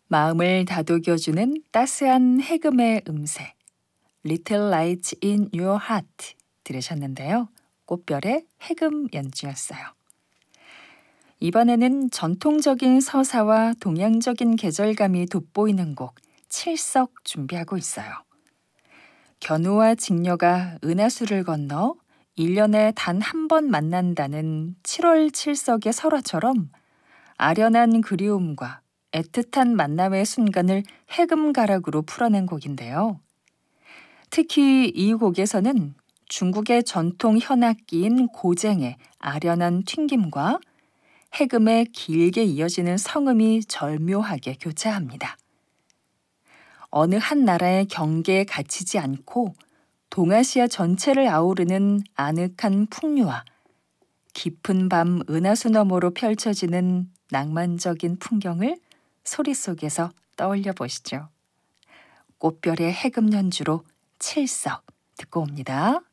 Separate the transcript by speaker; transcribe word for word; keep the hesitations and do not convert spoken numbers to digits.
Speaker 1: 마음을 다독여주는 따스한 해금의 음색 Little Lights in Your Heart 들으셨는데요. 꽃별의 해금 연주였어요. 이번에는 전통적인 서사와 동양적인 계절감이 돋보이는 곡 칠석 준비하고 있어요. 견우와 직녀가 은하수를 건너 일 년에 단 한 번 만난다는 칠월 칠석의 설화처럼 아련한 그리움과 애틋한 만남의 순간을 해금가락으로 풀어낸 곡인데요. 특히 이 곡에서는 중국의 전통 현악기인 고쟁의 아련한 튕김과 해금의 길게 이어지는 성음이 절묘하게 교차합니다. 어느 한 나라의 경계에 갇히지 않고 동아시아 전체를 아우르는 아늑한 풍류와 깊은 밤 은하수 너머로 펼쳐지는 낭만적인 풍경을 소리 속에서 떠올려 보시죠. 꽃별의 해금 연주로 칠석 듣고 옵니다.